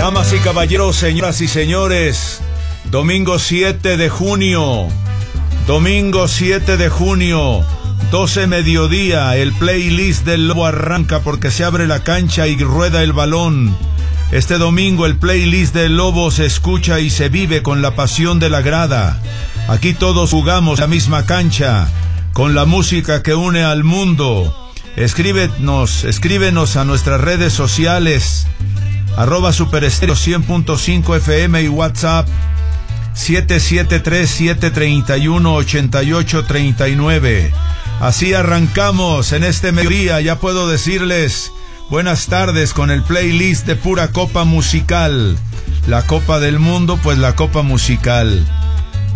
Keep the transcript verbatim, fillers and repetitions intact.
Damas y caballeros, señoras y señores, domingo siete de junio, domingo siete de junio, doce mediodía, el playlist del Lobo arranca porque se abre la cancha y rueda el balón. Este domingo el playlist del Lobo se escucha y se vive con la pasión de la grada. Aquí todos jugamos la misma cancha, con la música que une al mundo. Escríbenos, escríbenos a nuestras redes sociales, arroba superestereo cien punto cinco F M y WhatsApp siete siete tres, siete tres uno, ocho ocho tres nueve. Así arrancamos en este mediodía. Ya puedo decirles buenas tardes con el playlist de pura copa musical. La copa del mundo, pues la copa musical.